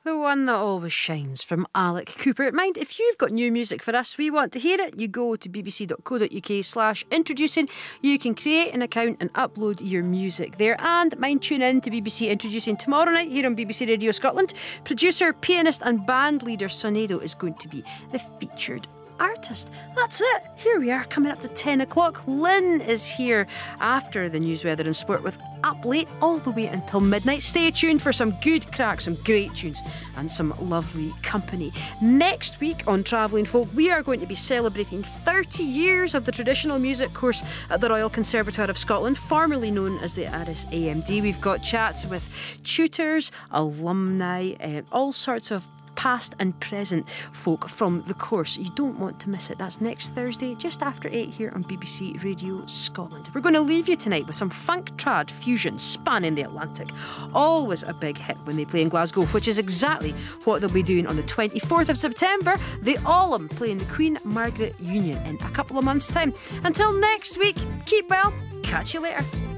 The one that always shines from Alec Cooper. Mind, if you've got new music for us, we want to hear it. You go to bbc.co.uk/introducing. You can create an account and upload your music there. And mind, tune in to BBC Introducing tomorrow night here on BBC Radio Scotland. Producer, pianist and band leader Sonedo is going to be the featured artist. That's it. Here we are, coming up to 10 o'clock. Lynn is here after the news, weather and sport with Up Late all the way until midnight. Stay tuned for some good crack, some great tunes and some lovely company. Next week on Travelling Folk, we are going to be celebrating 30 years of the traditional music course at the Royal Conservatoire of Scotland, formerly known as the RSAMD. We've got chats with tutors, alumni, all sorts of past and present folk from the course. You don't want to miss it. That's next Thursday, just after 8 here on BBC Radio Scotland. We're going to leave you tonight with some funk trad fusion spanning the Atlantic. Always a big hit when they play in Glasgow, which is exactly what they'll be doing on the 24th of September. The Ollum playing the Queen Margaret Union in a couple of months' time. Until next week, keep well. Catch you later.